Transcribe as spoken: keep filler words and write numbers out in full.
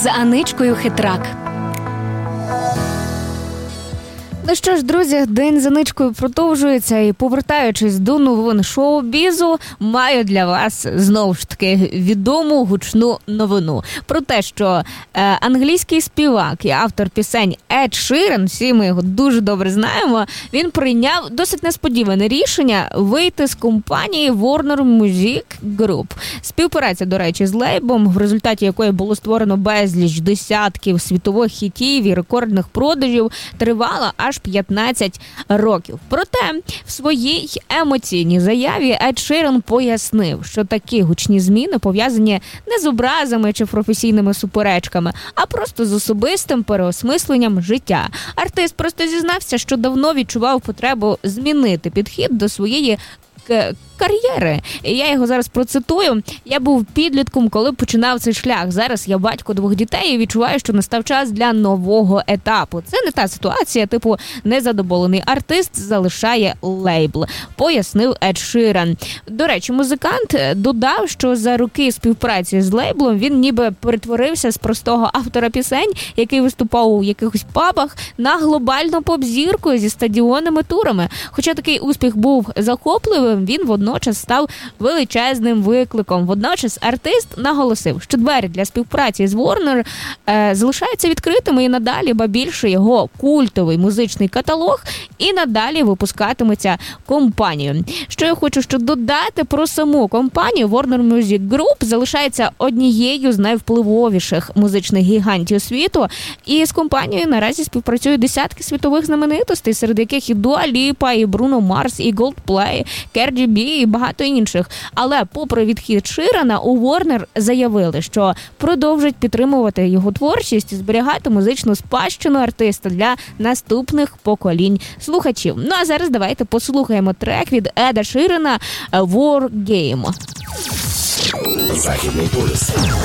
з Аничкою Хитрак. Ну що ж, друзі, день з Аничкою продовжується, і повертаючись до новин шоу-бізу, маю для вас знову ж таки відому гучну новину про те, що е, англійський співак і автор пісень Ед Ширан, всі ми його дуже добре знаємо, він прийняв досить несподіване рішення вийти з компанії Warner Music Group. Співпраця, до речі, з лейблом, в результаті якої було створено безліч десятків світових хітів і рекордних продажів, тривала аж п'ятнадцять років. Проте в своїй емоційній заяві Ед Ширан пояснив, що такі гучні зміни пов'язані не з образами чи професійними суперечками, а просто з особистим переосмисленням життя. Артист просто зізнався, що давно відчував потребу змінити підхід до своєї к- кар'єри. І я його зараз процитую. «Я був підлітком, коли починав цей шлях. Зараз я батько двох дітей і відчуваю, що настав час для нового етапу». Це не та ситуація, типу незадоволений артист залишає лейбл, пояснив Ед Ширан. До речі, музикант додав, що за роки співпраці з лейблом він ніби перетворився з простого автора пісень, який виступав у якихось пабах, на глобальну поп-зірку зі стадіонними турами. Хоча такий успіх був захопливим, він водночас Водночас став величезним викликом. Водночас артист наголосив, що двері для співпраці з Warner е, залишаються відкритими і надалі, ба більше його культовий музичний каталог і надалі випускатиметься компанією. Що я хочу що додати про саму компанію, Warner Music Group залишається однією з найвпливовіших музичних гігантів світу, і з компанією наразі співпрацюють десятки світових знаменитостей, серед яких і Дуа Ліпа, і Бруно Марс, і Coldplay, Cardi B і багато інших. Але попри відхід Ширана, у Warner заявили, що продовжать підтримувати його творчість і зберігати музичну спадщину артиста для наступних поколінь слухачів. Ну а зараз давайте послухаємо трек від Еда Ширана «War Game». Західний полюс.